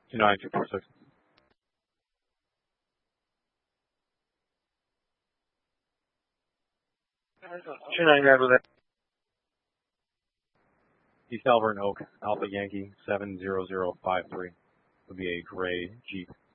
29246. 299 with it. East Alvern Oak, Alpha Yankee 70053. Would be a gray Jeep.